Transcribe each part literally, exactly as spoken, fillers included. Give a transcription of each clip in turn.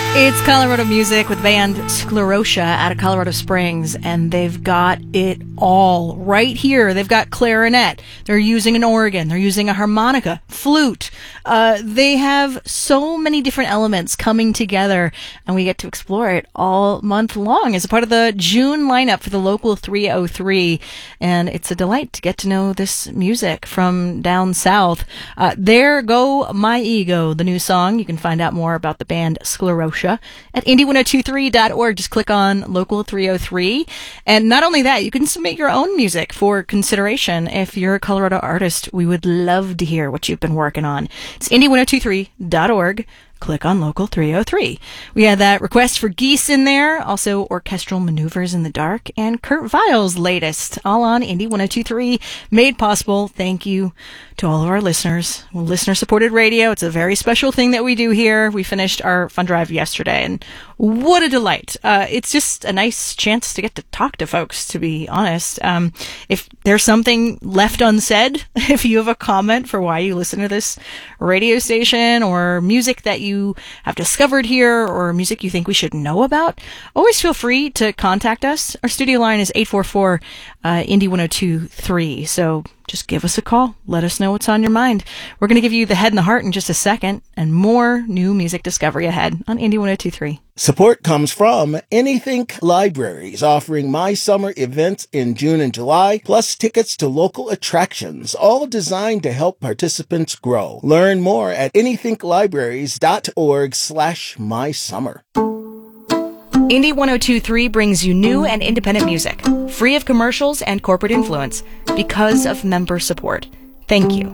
It's Colorado Music with band Sclerotia out of Colorado Springs, and they've got it all right here. They've got clarinet, they're using an organ, they're using a harmonica, flute. Uh, they have so many different elements coming together, and we get to explore it all month long as a part of the June lineup for the Local three oh three, and it's a delight to get to know this music from down south. Uh, There Go My Ego, the new song. You can find out more about the band Sclerotia at indie ten twenty-three dot org. Just click on Local three oh three. And not only that, you can submit your own music for consideration. If you're a Colorado artist, we would love to hear what you've been working on. It's indie ten twenty-three dot org. Click on Local three oh three. We had that Request for Geese in there, also Orchestral Maneuvers in the Dark, and Kurt Weill's latest, all on indie ten twenty-three, made possible. Thank you to all of our listeners. Well, listener-supported radio, it's a very special thing that we do here. We finished our fund drive yesterday, and what a delight. Uh, it's just a nice chance to get to talk to folks, to be honest. Um, if there's something left unsaid, if you have a comment for why you listen to this radio station, or music that you you have discovered here, or music you think we should know about, always feel free to contact us. Our studio line is eight four four indie ten twenty-three. So just give us a call. Let us know what's on your mind. We're going to give you the head and the heart in just a second, and more new music discovery ahead on indie ten twenty-three. Support comes from Anythink Libraries, offering My Summer events in June and July, plus tickets to local attractions, all designed to help participants grow. Learn more at anythinklibraries.org slash my summer. Indie ten twenty-three brings you new and independent music, free of commercials and corporate influence, because of member support. Thank you.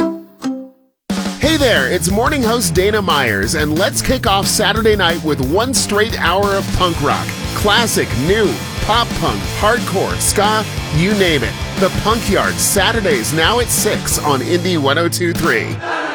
Hey there, it's morning host Dana Myers, and let's kick off Saturday night with one straight hour of punk rock. Classic, new, pop punk, hardcore, ska, you name it. The Punk Yard, Saturdays now at six on Indie ten twenty-three.